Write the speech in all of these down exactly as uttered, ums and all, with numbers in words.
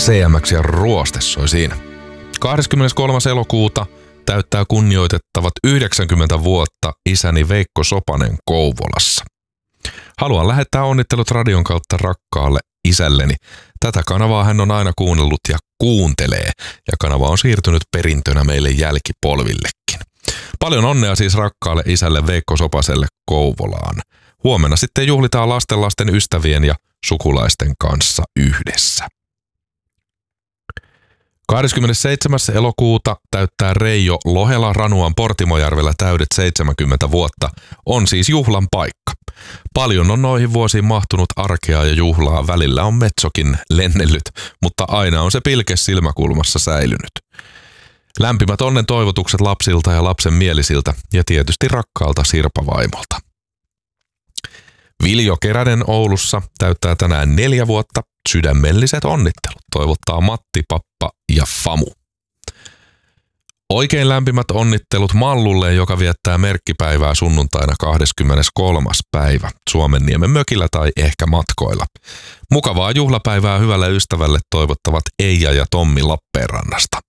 C M X ja Ruoste soi siinä. kahdeskymmeneskolmas elokuuta täyttää kunnioitettavat yhdeksänkymmentä vuotta isäni Veikko Sopanen Kouvolassa. Haluan lähettää onnittelut radion kautta rakkaalle isälleni. Tätä kanavaa hän on aina kuunnellut ja kuuntelee, ja kanava on siirtynyt perintönä meille jälkipolvillekin. Paljon onnea siis rakkaalle isälle Veikko Sopaselle Kouvolaan. Huomenna sitten juhlitaan lastenlasten ystävien ja sukulaisten kanssa yhdessä. kahdeskymmenesseitsemäs elokuuta täyttää Reijo Lohela Ranuan Portimojärvellä täydet seitsemänkymmentä vuotta. On siis juhlan paikka. Paljon on noihin vuosiin mahtunut arkea ja juhlaa. Välillä on metsokin lennellyt, mutta aina on se pilke silmäkulmassa säilynyt. Lämpimät onnen toivotukset lapsilta ja lapsen mielisiltä ja tietysti rakkaalta Sirpa-vaimolta. Viljo Keränen Oulussa täyttää tänään neljä vuotta. Sydämelliset onnittelut toivottaa Matti, Pappa ja Famu. Oikein lämpimät onnittelut Mallulle, joka viettää merkkipäivää sunnuntaina kahdeskymmeneskolmas päivä Suomenniemen mökillä tai ehkä matkoilla. Mukavaa juhlapäivää hyvälle ystävälle toivottavat Eija ja Tommi Lappeenrannasta.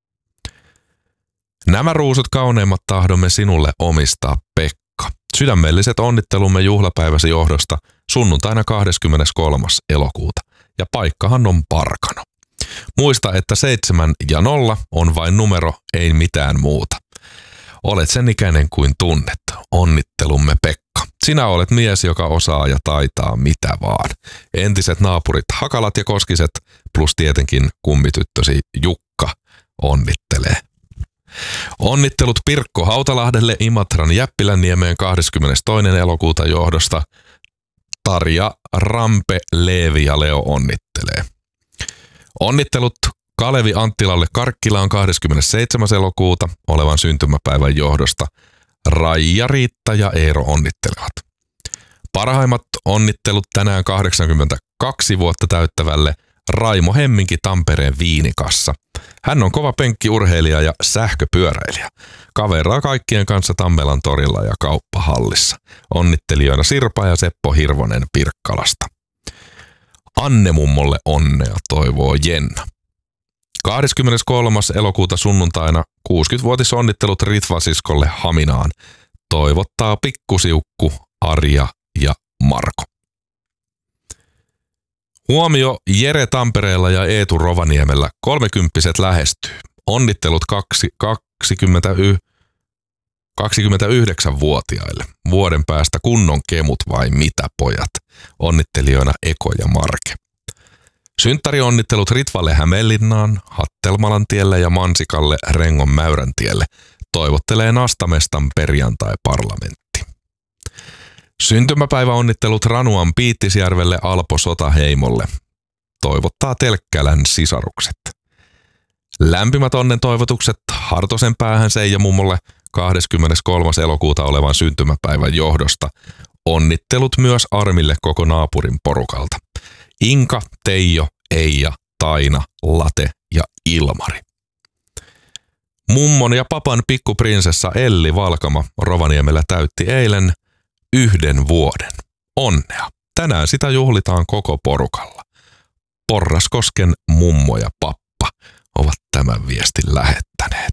Nämä ruusut kauneimmat tahdomme sinulle omistaa, Pekka. Sydämelliset onnittelumme juhlapäiväsi johdosta sunnuntaina kahdeskymmeneskolmas elokuuta. Ja paikkahan on Parkano. Muista, että seitsemän ja nolla on vain numero, ei mitään muuta. Olet sen ikäinen kuin tunnet. Onnittelumme Pekka. Sinä olet mies, joka osaa ja taitaa mitä vaan. Entiset naapurit Hakalat ja Koskiset plus tietenkin kummityttösi Jukka onnittelee. Onnittelut Pirkko Hautalahdelle Imatran Jäppilänniemeen kahdeskymmenestoinen elokuuta johdosta. Tarja, Rampe, Leevi ja Leo onnittelee. Onnittelut Kalevi Anttilalle Karkkilaan kahdeskymmenesseitsemäs elokuuta olevan syntymäpäivän johdosta. Raija, Riitta ja Eero onnittelevat. Parhaimmat onnittelut tänään kahdeksankymmentäkaksi vuotta täyttävälle Raimo Hemminki Tampereen Viinikassa. Hän on kova penkkiurheilija ja sähköpyöräilijä. Kaveraa kaikkien kanssa Tammelan torilla ja kauppahallissa. Onnittelijoina Sirpa ja Seppo Hirvonen Pirkkalasta. Anne mummolle onnea toivoo Jenna. kahdeskymmeneskolmas elokuuta sunnuntaina kuusikymmenvuotisonnittelut Ritvasiskolle Haminaan. Toivottaa pikkusiukku Arja ja Marko. Huomio Jere Tampereella ja Eetu Rovaniemellä. Kolmekymppiset lähestyy. Onnittelut kaksi, kaksikymmentä, kaksikymmentäyhdeksänvuotiaille. Vuoden päästä kunnon kemut vai mitä pojat? Onnittelijoina Eko ja Marke. Synttärionnittelut Ritvalle Hämeenlinnaan, Hattelmalan tielle ja Mansikalle Rengon Mäyräntielle. Toivottelee Nastamestan perjantai-parlamentti. Syntymäpäiväonnittelut Ranuan Piittisjärvelle Alpo Sotaheimolle. Toivottaa Telkkälän sisarukset. Lämpimät onnen toivotukset Hartosen päähän Seija mummolle kahdeskymmeneskolmas elokuuta olevan syntymäpäivän johdosta. Onnittelut myös Armille koko naapurin porukalta. Inka, Teijo, Eija, Taina, Late ja Ilmari. Mummon ja papan pikkuprinsessa Elli Valkama Rovaniemellä täytti eilen yhden vuoden. Onnea. Tänään sitä juhlitaan koko porukalla. Porraskosken mummo ja pappa ovat tämän viestin lähettäneet.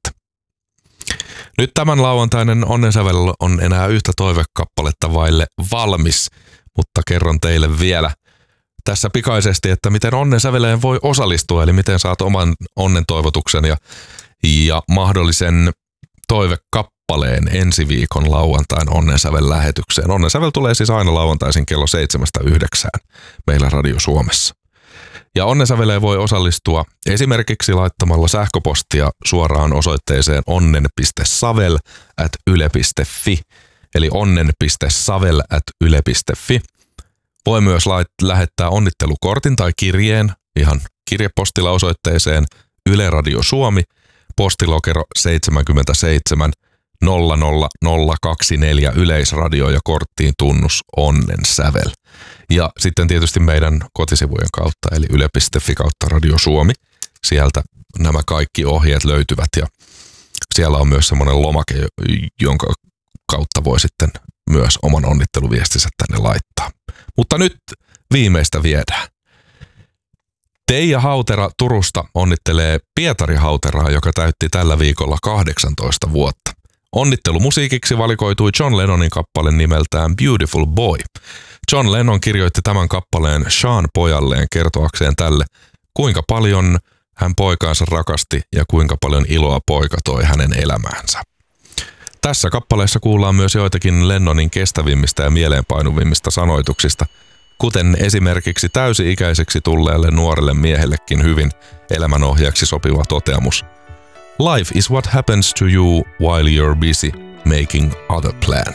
Nyt tämän lauantainen onnensävel on enää yhtä toivekappaletta vaille valmis, mutta kerron teille vielä tässä pikaisesti, että miten onnensäveleen voi osallistua, eli miten saat oman onnen toivotuksen ja, ja mahdollisen toivekappaleen ensi viikon lauantain onnensävel lähetykseen. Onnensävel tulee siis aina lauantaisin kello seitsemästä yhdeksään meillä Radio Suomessa. Ja onnensäveleen voi osallistua esimerkiksi laittamalla sähköpostia suoraan osoitteeseen onnen piste savel ät yle piste fi, eli onnen piste savel ät yle piste fi. Voi myös lait- lähettää onnittelukortin tai kirjeen ihan kirjepostilla osoitteeseen Yle Radio Suomi, postilokero seitsemänkymmentäseitsemän nolla nolla nolla kaksikymmentäneljä Yleisradio ja korttiin tunnus onnen sävel. Ja sitten tietysti meidän kotisivujen kautta, eli yle piste fi kautta Radio Suomi. Sieltä nämä kaikki ohjeet löytyvät ja siellä on myös semmoinen lomake, jonka kautta voi sitten myös oman onnitteluviestinsä tänne laittaa. Mutta nyt viimeistä viedään. Teija Hautera Turusta onnittelee Pietari Hauteraa, joka täytti tällä viikolla kahdeksantoista vuotta. Onnittelumusiikiksi valikoitui John Lennonin kappale nimeltään Beautiful Boy. John Lennon kirjoitti tämän kappaleen Sean pojalleen kertoakseen tälle, kuinka paljon hän poikaansa rakasti ja kuinka paljon iloa poika toi hänen elämäänsä. Tässä kappaleessa kuullaan myös joitakin Lennonin kestävimmistä ja mieleenpainuvimmista sanoituksista, kuten esimerkiksi täysi-ikäiseksi tulleelle nuorelle miehellekin hyvin elämänohjaaksi sopiva toteamus. Life is what happens to you while you're busy making other plans.